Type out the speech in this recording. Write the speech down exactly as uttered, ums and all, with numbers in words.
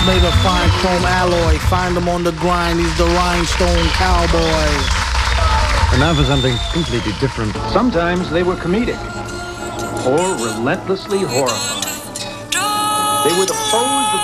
made of fine chrome alloy. Find him on the grind, he's the rhinestone cowboy. And now for something completely different. Sometimes they were comedic or relentlessly horrifying. They were the foes of